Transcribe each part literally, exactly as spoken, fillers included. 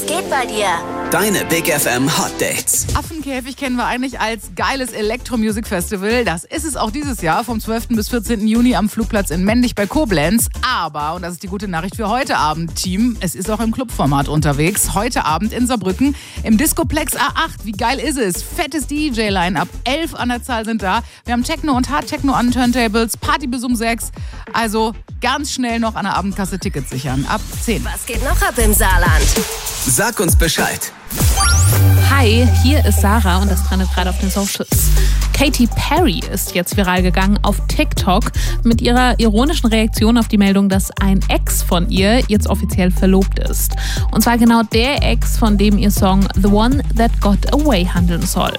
geht bei dir? Deine Big F M Hot Dates. Affenkäfig kennen wir eigentlich als geiles Elektro-Music-Festival. Das ist es auch dieses Jahr vom zwölften bis vierzehnten Juni am Flugplatz in Mendig bei Koblenz. Aber, und das ist die gute Nachricht für heute Abend, Team, es ist auch im Clubformat unterwegs. Heute Abend in Saarbrücken im Discoplex A acht. Wie geil ist es? Fettes D J-Line-Up. Elf an der Zahl sind da. Wir haben Techno und Hard-Techno an Turntables. Party bis um sechs. Also ganz schnell noch an der Abendkasse Tickets sichern. Ab zehn. Was geht noch ab im Saarland? Sag uns Bescheid. Hi, hier ist Sarah und das trendet gerade auf den Socials. Katy Perry ist jetzt viral gegangen auf TikTok mit ihrer ironischen Reaktion auf die Meldung, dass ein Ex von ihr jetzt offiziell verlobt ist. Und zwar genau der Ex, von dem ihr Song The One That Got Away handeln soll.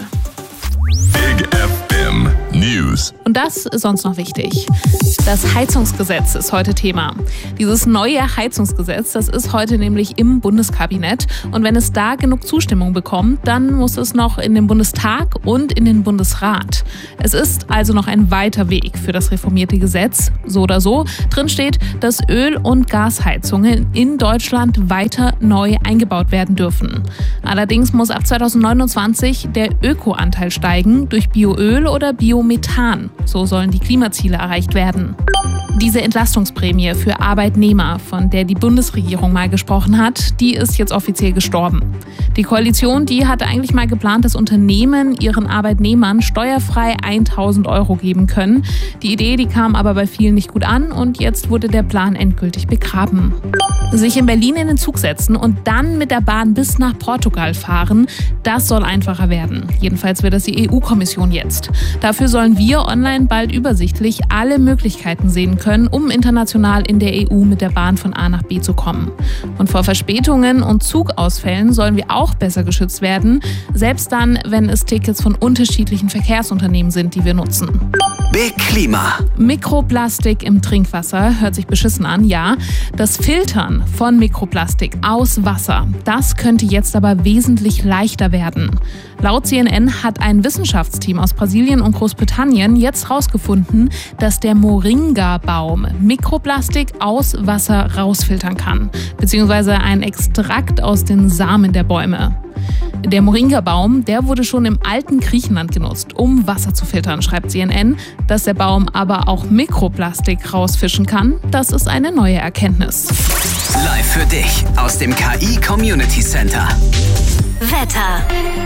Big F M News. Und das ist sonst noch wichtig. Das Heizungsgesetz ist heute Thema. Dieses neue Heizungsgesetz, das ist heute nämlich im Bundeskabinett. Und wenn es da genug Zustimmung bekommt, dann muss es noch in den Bundestag und in den Bundesrat. Es ist also noch ein weiter Weg für das reformierte Gesetz. So oder so. Drin steht, dass Öl- und Gasheizungen in Deutschland weiter neu eingebaut werden dürfen. Allerdings muss ab zweitausendneunundzwanzig der Ökoanteil steigen durch Bioöl oder Biomethan. So sollen die Klimaziele erreicht werden. Diese Entlastungsprämie für Arbeitnehmer, von der die Bundesregierung mal gesprochen hat, die ist jetzt offiziell gestorben. Die Koalition, die hatte eigentlich mal geplant, dass Unternehmen ihren Arbeitnehmern steuerfrei tausend Euro geben können. Die Idee, die kam aber bei vielen nicht gut an und jetzt wurde der Plan endgültig begraben. Sich in Berlin in den Zug setzen und dann mit der Bahn bis nach Portugal fahren, das soll einfacher werden. Jedenfalls will das die E U-Kommission jetzt. Dafür sollen wir online bald übersichtlich alle Möglichkeiten sehen können, um international in der E U mit der Bahn von A nach B zu kommen. Und vor Verspätungen und Zugausfällen sollen wir auch besser geschützt werden, selbst dann, wenn es Tickets von unterschiedlichen Verkehrsunternehmen sind, die wir nutzen. Big Klima. Mikroplastik im Trinkwasser hört sich beschissen an, ja. Das Filtern von Mikroplastik aus Wasser, das könnte jetzt aber wesentlich leichter werden. Laut C N N hat ein Wissenschaftsteam aus Brasilien und Großbritannien jetzt herausgefunden, dass der Moringa-Baum Mikroplastik aus Wasser rausfiltern kann, beziehungsweise ein Extrakt aus den Samen der Bäume. Der Moringa-Baum, der wurde schon im alten Griechenland genutzt, um Wasser zu filtern, schreibt C N N. Dass der Baum aber auch Mikroplastik rausfischen kann, das ist eine neue Erkenntnis. Live für dich aus dem K I Community Center. Wetter.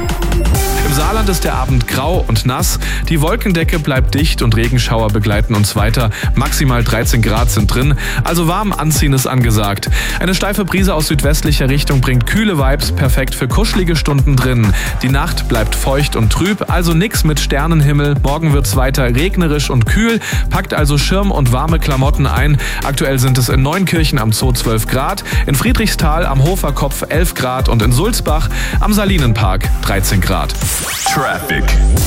Im Saarland ist der Abend grau und nass. Die Wolkendecke bleibt dicht und Regenschauer begleiten uns weiter. Maximal dreizehn Grad sind drin, also warm anziehen ist angesagt. Eine steife Brise aus südwestlicher Richtung bringt kühle Vibes, perfekt für kuschelige Stunden drin. Die Nacht bleibt feucht und trüb, also nix mit Sternenhimmel. Morgen wird's weiter regnerisch und kühl. Packt also Schirm und warme Klamotten ein. Aktuell sind es in Neunkirchen am Zoo zwölf Grad, in Friedrichsthal am Hoferkopf elf Grad und in Sulzbach am Salinenpark dreizehn Grad. Traffic.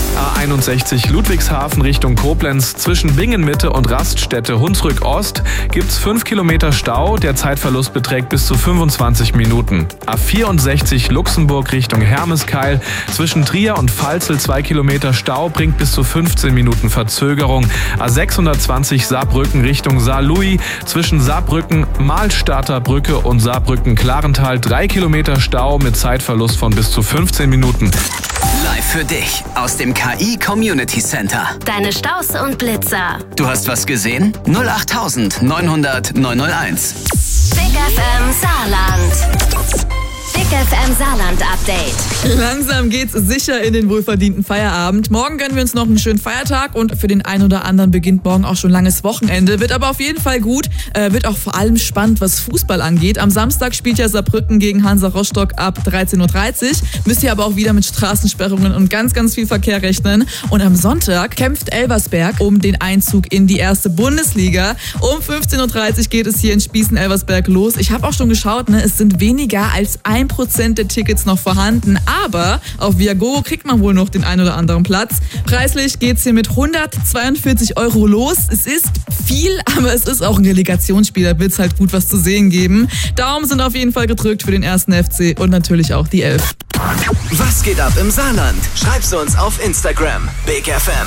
A einundsechzig Ludwigshafen Richtung Koblenz. Zwischen Bingen-Mitte und Raststätte Hunsrück Ost gibt's fünf Kilometer Stau. Der Zeitverlust beträgt bis zu fünfundzwanzig Minuten. A vierundsechzig Luxemburg Richtung Hermeskeil. Zwischen Trier und Pfalzel zwei Kilometer Stau bringt bis zu fünfzehn Minuten Verzögerung. A sechshundertzwanzig Saarbrücken Richtung Saarlouis. Zwischen Saarbrücken, Mahlstadter Brücke und Saarbrücken-Klarental drei Kilometer Stau mit Zeitverlust von bis zu fünfzehn Minuten. Live für dich aus dem K I Community Center. Deine Staus und Blitzer. Du hast was gesehen? null acht neunhundert neunhunderteins. Big F M Saarland. Big F M Saarland Update. Langsam geht's sicher in den wohlverdienten Feierabend. Morgen gönnen wir uns noch einen schönen Feiertag und für den einen oder anderen beginnt morgen auch schon langes Wochenende. Wird aber auf jeden Fall gut, äh, wird auch vor allem spannend, was Fußball angeht. Am Samstag spielt ja Saarbrücken gegen Hansa Rostock ab dreizehn Uhr dreißig. Müsst ihr aber auch wieder mit Straßensperrungen und ganz, ganz viel Verkehr rechnen. Und am Sonntag kämpft Elversberg um den Einzug in die erste Bundesliga. Um fünfzehn Uhr dreißig geht es hier in Spießen-Elversberg los. Ich habe auch schon geschaut, ne, es sind weniger als ein Prozent der Tickets noch vorhanden, aber auf Viagogo kriegt man wohl noch den ein oder anderen Platz. Preislich geht's hier mit hundertzweiundvierzig Euro los. Es ist viel, aber es ist auch ein Relegationsspiel, da wird's halt gut was zu sehen geben. Daumen sind auf jeden Fall gedrückt für den ersten F C und natürlich auch die Elf. Was geht ab im Saarland? Schreib's uns auf Instagram. Big F M